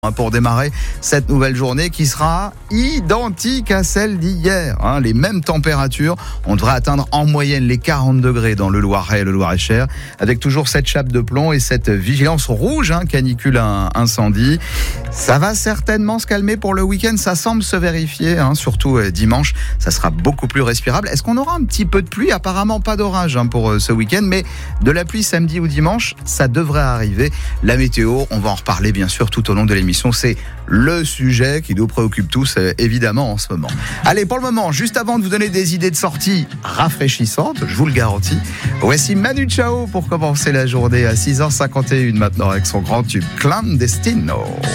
Pour démarrer cette nouvelle journée qui sera identique à celle d'hier. Les mêmes températures, on devrait atteindre en moyenne les 40 degrés dans le Loiret et le Loir-et-Cher, avec toujours cette chape de plomb et cette vigilance rouge, canicule incendie. Ça va certainement se calmer pour le week-end, ça semble se vérifier, surtout dimanche, ça sera beaucoup plus respirable. Est-ce qu'on aura un petit peu de pluie ? Apparemment pas d'orage pour ce week-end, mais de la pluie samedi ou dimanche, ça devrait arriver. La météo, on va en reparler bien sûr tout au long de l'émission. C'est le sujet qui nous préoccupe tous, évidemment, en ce moment. Allez, pour le moment, juste avant de vous donner des idées de sortie rafraîchissantes, je vous le garantis, voici Manu Chao pour commencer la journée à 6h51 maintenant avec son grand tube Clandestino.